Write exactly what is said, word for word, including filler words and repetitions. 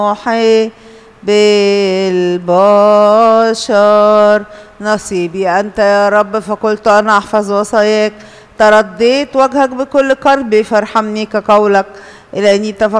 محي بالبشر. نصيبي أنت يا رب، فقلت أنا أحفظ وصاياك. ترديت وجهك بكل قربي، فارحمني كقولك. إلى أني